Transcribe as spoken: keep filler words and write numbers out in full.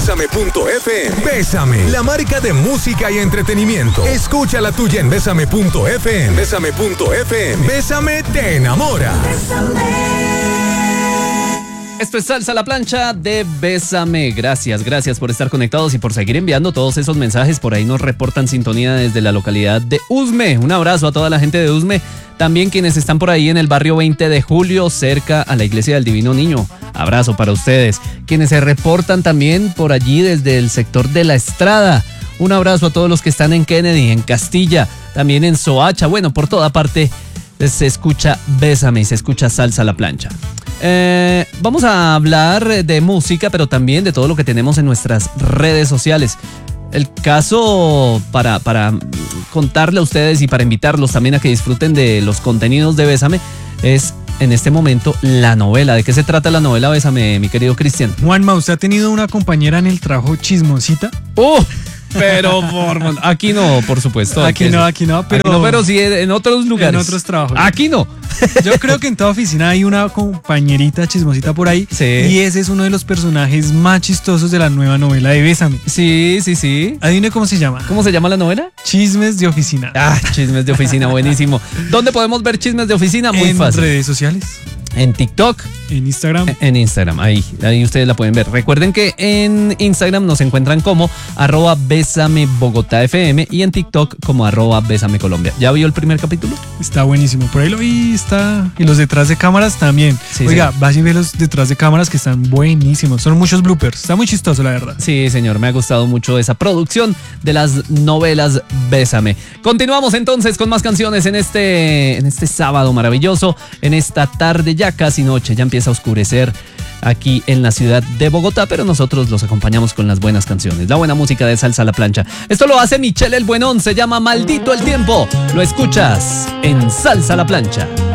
Bésame punto f m. Bésame, la marca de música y entretenimiento. Escucha la tuya en Bésame punto f m. Bésame punto f m. Bésame te enamora. Esto es Salsa a la Plancha de Bésame. Gracias, gracias por estar conectados y por seguir enviando todos esos mensajes. Por ahí nos reportan sintonía desde la localidad de Usme. Un abrazo a toda la gente de Usme. También quienes están por ahí en el barrio veinte de julio, cerca a la iglesia del Divino Niño. Abrazo para ustedes. Quienes se reportan también por allí desde el sector de La Estrada. Un abrazo a todos los que están en Kennedy, en Castilla, también en Soacha. Bueno, por toda parte se escucha Bésame y se escucha Salsa a la Plancha. Eh, vamos a hablar de música, pero también de todo lo que tenemos en nuestras redes sociales. El caso para, para contarle a ustedes y para invitarlos también a que disfruten de los contenidos de Bésame es en este momento la novela. ¿De qué se trata la novela Bésame, mi querido Cristian? Juanma, ¿usted ha tenido una compañera en el trabajo chismosita? ¡Oh! Pero por, aquí no, por supuesto. Aquí no, aquí no, pero, aquí no, pero sí en otros lugares. En otros trabajos. Aquí no. Yo creo que en toda oficina hay una compañerita chismosita por ahí. Sí. Y ese es uno de los personajes más chistosos de la nueva novela de Bésame. Sí, sí, sí. Adivine cómo se llama. ¿Cómo se llama la novela? Chismes de oficina. Ah, Chismes de oficina, buenísimo. ¿Dónde podemos ver Chismes de oficina? Muy en fácil. En redes sociales. En TikTok. En Instagram. En Instagram, ahí, ahí ustedes la pueden ver. Recuerden que en Instagram nos encuentran como arroba Bésame Bogotá F M y en TikTok como arroba Bésame Colombia. ¿Ya vio el primer capítulo? Está buenísimo, por ahí lo vi, está. Y los detrás de cámaras también. Sí, Oiga, sí. vaya y ve los detrás de cámaras que están buenísimos. Son muchos bloopers, está muy chistoso la verdad. Sí, señor, me ha gustado mucho esa producción de las novelas Bésame. Continuamos entonces con más canciones en este, en este sábado maravilloso, en esta tarde ya casi noche, ya empieza a oscurecer aquí en la ciudad de Bogotá, pero nosotros los acompañamos con las buenas canciones, la buena música de Salsa a la Plancha. Esto lo hace Michelle el Buenón, se llama Maldito el Tiempo. Lo escuchas en Salsa a la Plancha.